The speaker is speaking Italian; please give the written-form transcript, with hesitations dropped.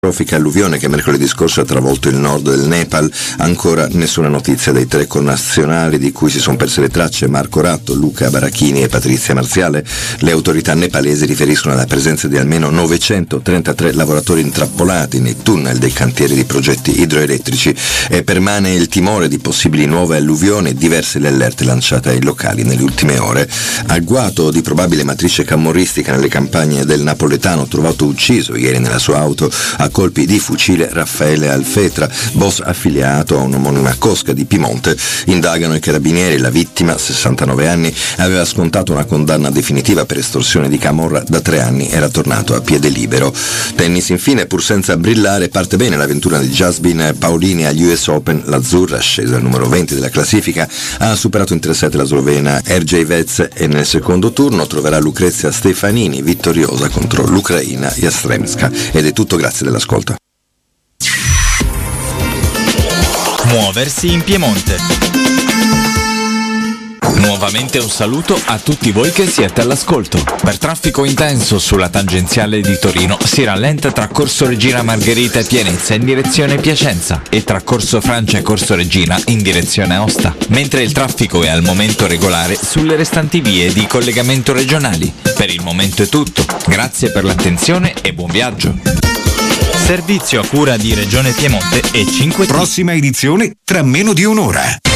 catastrofica alluvione che mercoledì scorso ha travolto il nord del Nepal. Ancora nessuna notizia dei 3 connazionali di cui si sono perse le tracce: Marco Ratto, Luca Barachini e Patrizia Marziale. Le autorità nepalesi riferiscono alla presenza di almeno 933 lavoratori intrappolati nei tunnel dei cantieri di progetti idroelettrici e permane il timore di possibili nuove alluvioni e diverse le allerte lanciate ai locali nelle ultime ore. Agguato di probabile matrice camorristica nelle campagne del napoletano, trovato ucciso ieri nella sua auto a colpi di fucile Raffaele Alfetra, boss affiliato a un'omonima cosca di Piemonte. Indagano i carabinieri. La vittima, 69 anni, aveva scontato una condanna definitiva per estorsione di camorra. Da 3 anni era tornato a piede libero. Tennis infine, pur senza brillare, parte bene l'avventura di Jasmine Paolini agli US Open. L'azzurra, scesa al numero 20 della classifica, ha superato in 3-7 la slovena Erjej Vec e nel secondo turno troverà Lucrezia Stefanini vittoriosa contro l'ucraina Jastremska. Ed è tutto, grazie dell'ascolto. Muoversi in Piemonte. Nuovamente un saluto a tutti voi che siete all'ascolto. Per traffico intenso sulla tangenziale di Torino si rallenta tra Corso Regina Margherita e Pienezza in direzione Piacenza e tra Corso Francia e Corso Regina in direzione Aosta, mentre il traffico è al momento regolare sulle restanti vie di collegamento regionali. Per il momento è tutto, grazie per l'attenzione e buon viaggio. Servizio a cura di Regione Piemonte e 5T. Prossima edizione tra meno di un'ora.